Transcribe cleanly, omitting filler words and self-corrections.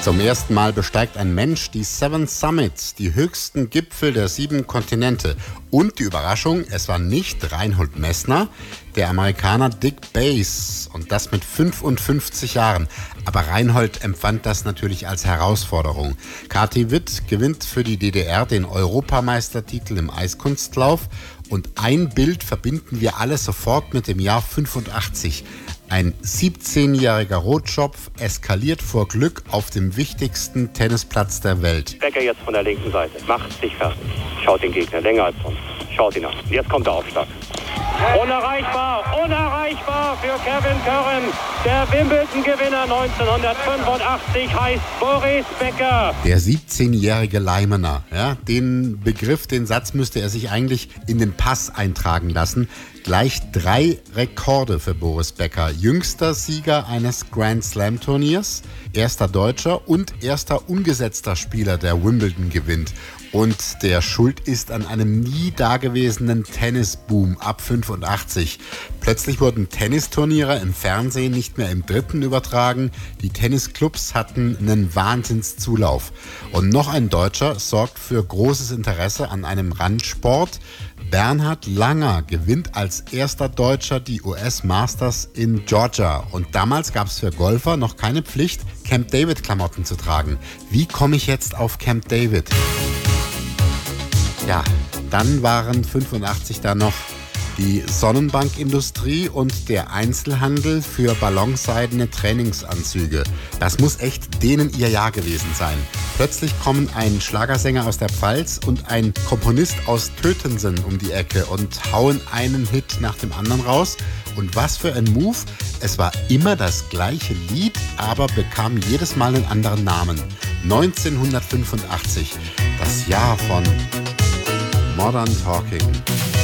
Zum ersten Mal besteigt ein Mensch die Seven Summits, die höchsten Gipfel der 7 Kontinente. Und die Überraschung, es war nicht Reinhold Messner, der Amerikaner Dick Bass. Und das mit 55 Jahren. Aber Reinhold empfand das natürlich als Herausforderung. Kati Witt gewinnt für die DDR den Europameistertitel im Eiskunstlauf. Und ein Bild verbinden wir alle sofort mit dem Jahr 85. Ein 17-jähriger Rotschopf eskaliert vor Glück auf dem wichtigsten Tennisplatz der Welt. Becker jetzt von der linken Seite, macht sich fertig, schaut den Gegner länger als sonst, schaut ihn an. Jetzt kommt der Aufschlag. Unerreichbar für Kevin Curran. Der Wimbledon-Gewinner 1985 heißt Boris Becker. Der 17-jährige Leimener, ja, den Begriff, den Satz müsste er sich eigentlich in den Pass eintragen lassen. Gleich 3 Rekorde für Boris Becker. Jüngster Sieger eines Grand Slam Turniers, erster Deutscher und erster ungesetzter Spieler, der Wimbledon gewinnt. Und der schuld ist an einem nie dagewesenen Tennisboom ab 85. Plötzlich wurden Tennisturniere im Fernsehen nicht mehr im Dritten übertragen. Die Tennisclubs hatten einen Wahnsinnszulauf. Und noch ein Deutscher sorgt für großes Interesse an einem Randsport. Bernhard Langer gewinnt als erster Deutscher die US Masters in Georgia. Und damals gab es für Golfer noch keine Pflicht, Camp David-Klamotten zu tragen. Wie komme ich jetzt auf Camp David? Ja, dann waren 85 da noch die Sonnenbankindustrie und der Einzelhandel für ballonseidene Trainingsanzüge. Das muss echt denen ihr Jahr gewesen sein. Plötzlich kommen ein Schlagersänger aus der Pfalz und ein Komponist aus Tötensen um die Ecke und hauen einen Hit nach dem anderen raus. Und was für ein Move. Es war immer das gleiche Lied, aber bekam jedes Mal einen anderen Namen. 1985, das Jahr von Modern Talking.